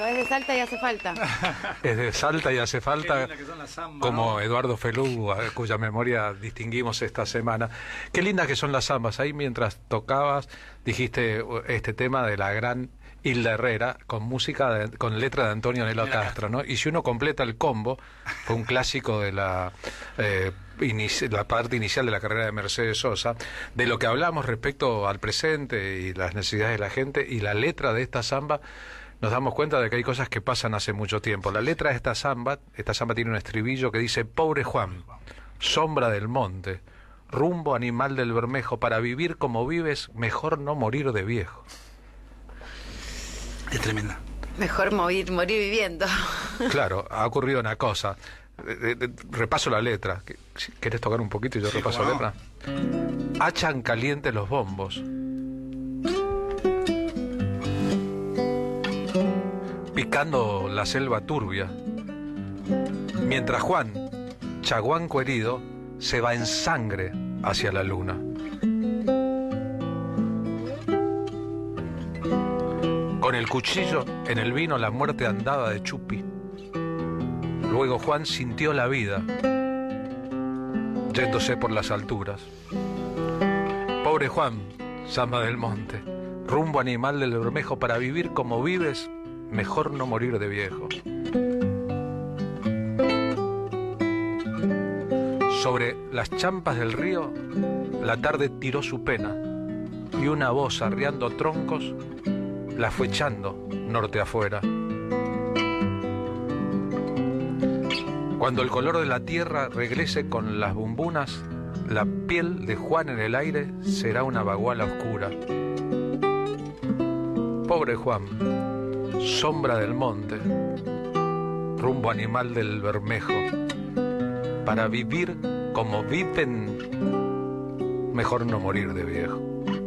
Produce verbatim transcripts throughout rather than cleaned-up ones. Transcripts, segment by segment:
es de Salta y hace falta. Es de Salta y hace falta, que son las zambas, como ¿no? Eduardo Felú, a cuya memoria distinguimos esta semana. Qué lindas que son las zambas. Ahí mientras tocabas dijiste este tema de la gran Hilda Herrera, con música, de, con letra de Antonio Nelo Mira Castro, ¿no? Y si uno completa el combo, fue un clásico de la... Eh, Inici- la parte inicial de la carrera de Mercedes Sosa, de lo que hablamos respecto al presente y las necesidades de la gente, y la letra de esta samba, nos damos cuenta de que hay cosas que pasan hace mucho tiempo. La letra de esta samba, esta samba tiene un estribillo que dice: pobre Juan, sombra del monte, rumbo animal del Bermejo, para vivir como vives, mejor no morir de viejo. Es tremenda. Mejor morir, morir viviendo. Claro, ha ocurrido una cosa. De, de, repaso la letra. ¿Querés tocar un poquito y yo Sí, repaso la cómo letra? Hachan caliente los bombos, picando la selva turbia, mientras Juan, chaguanco herido, se va en sangre hacia la luna. Con el cuchillo en el vino la muerte andaba de chupi. Luego Juan sintió la vida, yéndose por las alturas. Pobre Juan, samba del monte, rumbo animal del Bermejo, para vivir como vives, mejor no morir de viejo. Sobre las champas del río, la tarde tiró su pena, y una voz arriando troncos la fue echando norte afuera. Cuando el color de la tierra regrese con las bumbunas, la piel de Juan en el aire será una baguala oscura. Pobre Juan, sombra del monte, rumbo animal del Bermejo, para vivir como viven, mejor no morir de viejo.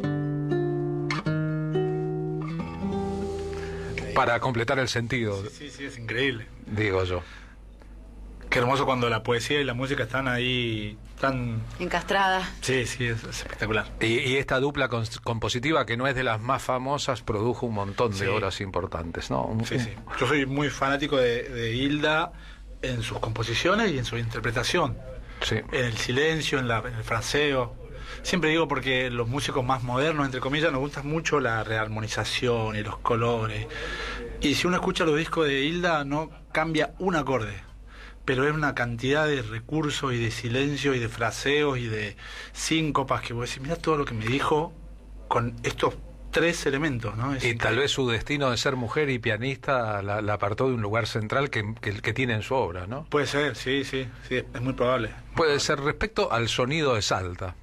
Para completar el sentido, Sí, sí, sí, es increíble. digo yo. Qué hermoso cuando la poesía y la música están ahí tan... Encastrada. Sí, sí, es, es espectacular. Y, y esta dupla cons- compositiva, que no es de las más famosas, produjo un montón de Sí. obras importantes, ¿no? Un- Sí, sí. Yo soy muy fanático de, de Hilda en sus composiciones y en su interpretación. Sí. En el silencio, en, la, en el fraseo. Siempre digo porque los músicos más modernos, entre comillas, nos gusta mucho la rearmonización y los colores. Y si uno escucha los discos de Hilda, no cambia un acorde, pero es una cantidad de recursos y de silencio y de fraseos y de síncopas que vos decís, mira todo lo que me dijo con estos tres elementos, ¿no? Es Y tal increíble. vez su destino de ser mujer y pianista la, la apartó de un lugar central que, que, que tiene en su obra, ¿no? Puede ser, sí, sí, sí, es muy probable. Puede ser respecto al sonido de Salta,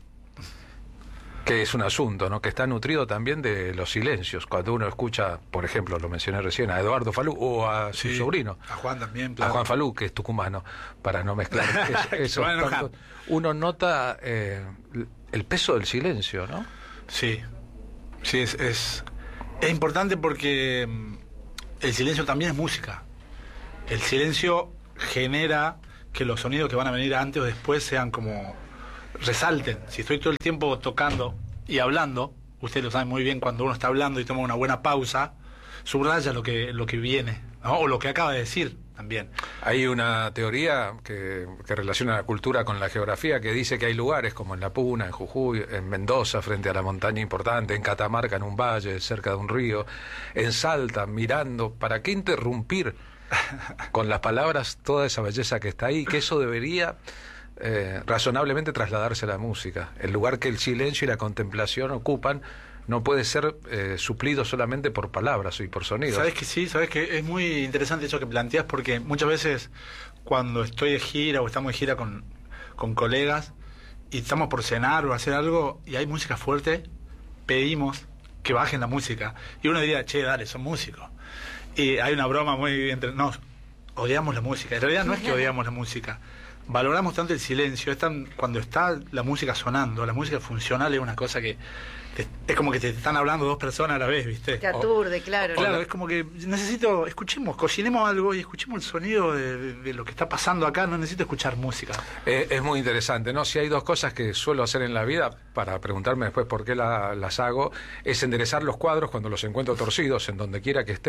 que es un asunto, ¿no? Que está nutrido también de los silencios. Cuando uno escucha, por ejemplo, lo mencioné recién, a Eduardo Falú o a su Sí, sobrino, a Juan también, a claro. Juan Falú, que es tucumano, para no mezclar eso, Se esos van a enojar. tantos, uno nota eh, el peso del silencio, ¿no? Sí, sí, es, es, es importante porque mm, el silencio también es música. El silencio genera que los sonidos que van a venir antes o después sean como resalten. Si estoy todo el tiempo tocando y hablando, ustedes lo saben muy bien, cuando uno está hablando y toma una buena pausa, subraya lo que, lo que viene, ¿no? O lo que acaba de decir también. Hay una teoría que, que relaciona la cultura con la geografía, que dice que hay lugares como en La Puna, en Jujuy, en Mendoza, frente a la montaña importante, en Catamarca, en un valle, cerca de un río, en Salta, mirando, ¿para qué interrumpir con las palabras toda esa belleza que está ahí? Que eso debería eh, razonablemente trasladarse a la música. El lugar que el silencio y la contemplación ocupan no puede ser eh, suplido solamente por palabras y por sonidos. Sabes que sí, sabes que es muy interesante eso que planteas, porque muchas veces cuando estoy de gira o estamos de gira con, con colegas y estamos por cenar o hacer algo y hay música fuerte, pedimos que bajen la música. Y uno diría, che, dale, son músicos. Y hay una broma muy entre nos, odiamos la música. En realidad no es que odiamos la música. Valoramos tanto el silencio. Es tan, cuando está la música sonando, la música funcional es una cosa que te, es como que te están hablando dos personas a la vez, ¿viste? Te aturde, claro. Claro, ¿no? es como que necesito, escuchemos, cocinemos algo y escuchemos el sonido de, de, de lo que está pasando acá, no necesito escuchar música. Eh, es muy interesante, ¿no? Si hay dos cosas que suelo hacer en la vida, para preguntarme después por qué la- las hago, es enderezar los cuadros cuando los encuentro torcidos, en donde quiera que esté,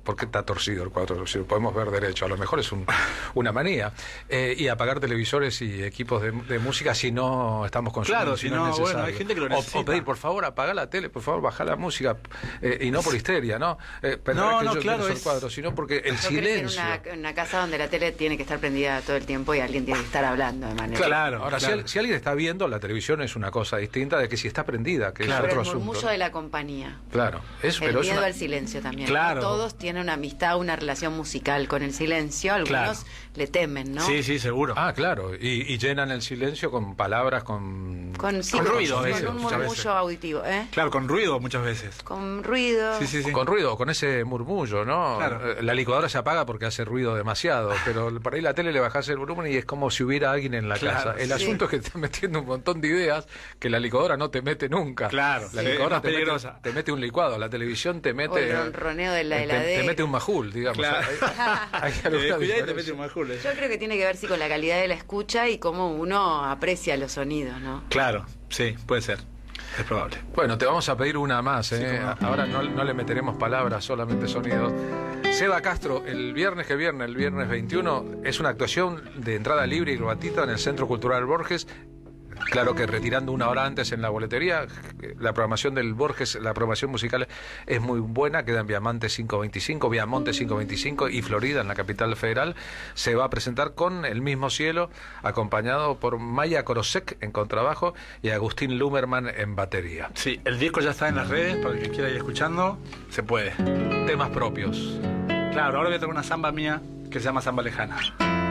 ¿por qué está torcido el cuadro? Si lo podemos ver derecho, a lo mejor es un, una manía. Eh, y apagar televisores y equipos de, de música si no estamos consumiendo. Claro, si si no, no, es bueno, necesario. hay gente que lo o, necesita. o pedir, por favor, apaga la tele, por favor, baja la música. Eh, y no por histeria, ¿no? Eh, pensar No, que no, yo claro, quiero ser es- cuadro, sino porque el Yo crecí silencio. en una, en una casa donde la tele tiene que estar prendida todo el tiempo y alguien tiene que estar hablando de manera. Claro. Ahora, si, claro. al- si alguien está viendo, la televisión es una cosa distinta de que si está prendida, que Claro. es Pero otro el asunto. murmullo ¿no? de la compañía. Claro, es, El pero es miedo una- al silencio también. Claro. No todos tienen una amistad, una relación musical con el silencio. Algunos Claro. le temen, ¿no? Sí, sí, seguro. Ah, claro, y, y llenan el silencio con palabras, con... Con, sí, Con con- ruido a con veces, un muchas murmullo veces. auditivo, ¿eh? Claro, con ruido muchas veces. Con ruido. Sí, sí, sí. Con ruido, con ese murmullo, ¿no? Claro. Eh, La licuadora se apaga porque hace ruido demasiado, pero por ahí la tele le bajás el volumen y es como si hubiera alguien en la Claro, casa. El sí. asunto es que te está metiendo un montón de ideas que la licuadora no te mete nunca. Claro, la sí, licuadora es más te mete, peligrosa. te mete un licuado, la televisión te mete... O el ronroneo de la te- heladera. Te, mete un majul, digamos. Claro. Hay, hay Te alguna descuidás y te diferencia. mete un majul. Yo creo que tiene que ver sí con la calidad de la escucha y cómo uno aprecia los sonidos, ¿no? Claro, sí, puede ser. Es probable. Bueno, te vamos a pedir una más, ¿eh? Sí, cómo no. Ahora no, no le meteremos palabras, solamente sonidos. Seba Castro, el viernes que viene, el viernes veintiuno, es una actuación de entrada libre y gratuita en el Centro Cultural Borges. Claro que retirando una hora antes en la boletería, la programación del Borges, la programación musical es muy buena, queda en Viamonte quinientos veinticinco, Viamonte quinientos veinticinco y Florida, en la capital federal. Se va a presentar con El Mismo Cielo, acompañado por Maya Korosek en contrabajo y Agustín Lumerman en batería. Sí, el disco ya está en las redes, para el que quiera ir escuchando, se puede. Temas propios. Claro, ahora voy a tener una samba mía que se llama Samba Lejana.